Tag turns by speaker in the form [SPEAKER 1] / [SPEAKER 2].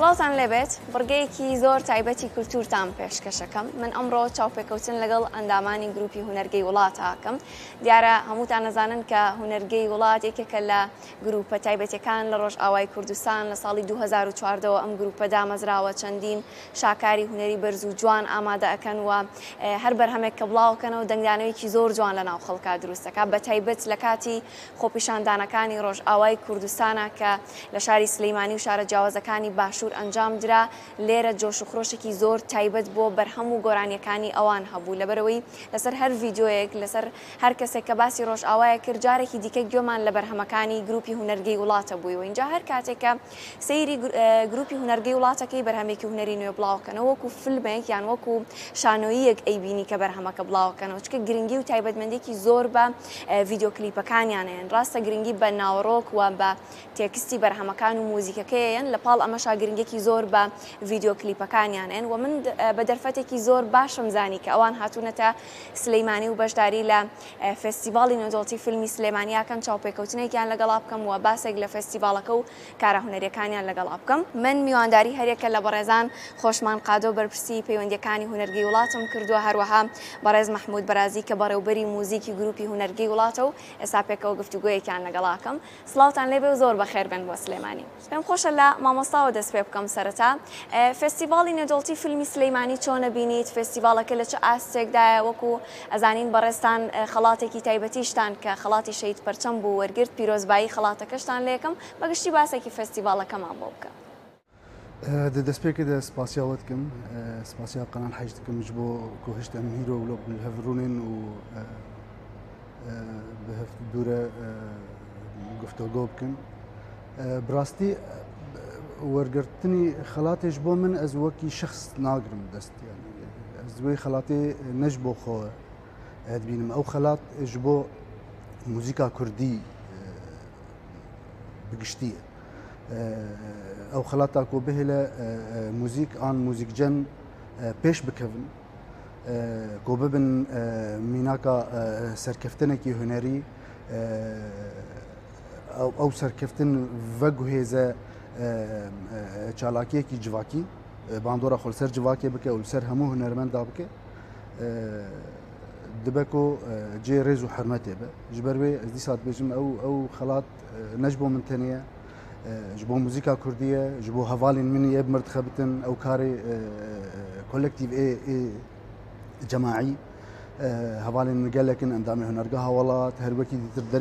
[SPEAKER 1] سڵاوتان لێبێت بڕگەیەکی زۆر تایبەتی کولتورتان پێشکەشەکەم من ئەمڕۆ چاوپێکەوتن لەگەڵ ئەندامانی گروپی هونەرگەی وڵاتاکەم دیارە هەمووتان نەزانن کە هونەرگەی وڵات یەکێکە لە گروپە تایبەتیەکان لە ڕۆژئاوای کوردستان لە ساڵی 2014ەوە ئەم گروپە دامەزراوە چەندین شاکاری هونەری بەرز و جوان ئامادە ئەکەن و هەر بەرهەمێک کە بڵاوکەنەوە دەنگدانەوەیکی زۆر جوان لە ناو خەڵکا دروستەکە بە تایبەت لە کاتی خۆپیشاندانەکانی ڕۆژئاوای کوردستانە کە لە شاری سلەیمانی و شارە جیاوازەکانی باشوور ئەنجام درا لێرە جۆش و خرۆشێکی زۆر تایبەت بۆ بەرهەم و گۆرانیەکانی ئەوان هەبوو لەبەرەوەی لەسەر هەر ڤیدیۆیەک لەسەر هەر کەسێک کە باسی ڕۆژئاوایە کرد جارێکی دیکە گوێمان لە بەرهەمەکانی گروپی هونەرگەی وڵاتە بوویەوە اینجا هەر کاتێکە سەیری گروپی هونەرگەی وڵاتەکەی بەرهەمێکی هونەری نوێ بڵاوکەنەوە وەکو فیلمێک یان وەکو شانۆییەک ئەیبینی کە بەرهەمەکە بڵاوکەنەوە چکە گرنگی و تایبەتمەندێکی زۆر بە ڤیدیۆ کلیپەکانیانەیەن ڕاستە گرنگی بە ناوەڕۆک و بە تێکستی بەرهەمەکان و موزیکەکەیەن لەپاڵ ئەمەشا گرنگێکی زۆر بە ڤیدیۆ کلیپەکانیانێن و من بە دەرفەتێکی زۆر باشم زانی کە ئەوان هاتوونەتە سلەیمانی و بەشداری لە فێستیڤاڵی نۆدۆڵتی فیلمی سلێمانیاکەن چاوپێکەوتنێکیان لەگەڵا بکەم و باسێک لە فێستیڤاڵەکە و کارە هونەریەکانیان لەگەڵا بکەم من میوانداری هەرێکە لە بەڕێزان خۆشمان قادۆ بەرپرسی پەیوەندیەکانی هونەرگەی وڵاتم کردووە هەروەها بەڕێز مەحموود بەرازی کە بەڕێوەبەری موزیکی گروپی هونەرگەی وڵاتە و ئێستا پێکەوە گفتوگۆیەکیان لەگەڵاکەم سڵاوتان لێبێ و زۆر بەخێر بن بۆ سلێمانی پێم خۆشە لە مامۆستاوە دەست پێ بکەم سەرەتا فێستیڤاڵی نێودۆڵتی فیلمی سلەیمانی چۆنە بینیت فێستیڤاڵەکە لە چه ئاستێکدایە وەکو ئەزانین بەڕێستان خەڵاتێکی تایبەتیشتان کە خەڵاتی شەید پەرچەم بوو وەرگرت پیرۆزبایی خەڵاتەکەشتان لە یەکەم بەگشتی باسێکی فێستیڤاڵەکەمان بۆ بکە
[SPEAKER 2] دەست پێکرد سپاسیاوە دکەم سپاسیا قەنان حەج دکەم ji بۆ کۆهشت ئەم هیرۆ و هەڤڕونێن و دوورە گفتوگۆ بکەن براستی وەرگرتنی خەڵاتێش بۆ من ئەز وەکی شخص ناگرم دەست ئەز وێ خەڵاتێ نەش بۆ خۆ دبینم ئەو خەڵات ji بۆ موزیکا کوردی بگشتیە ئەو خەڵاتا کۆ بهێلە موزیک ئان موزیکجەن پێش بکەون کۆ ببن میناکە سەرکەفتنێکی هونەری ئەو سەرکەفتن vەگوهێزە چالاکیەکی civakî bandora xwe li ser civakê bike û li ser hemû hunermenda bike dibe ku cê rêz û hirmetê be ji ber wê ez dîsa dibêjim ew xelat ne ji bo min tenê ye ji bo muzîka Kurdî ye ji bo hevalên min yê mir dixebitin ew karê kolektîv ê cemaî hevalên min gelekin endamê hunergeha welat her wekî dîtir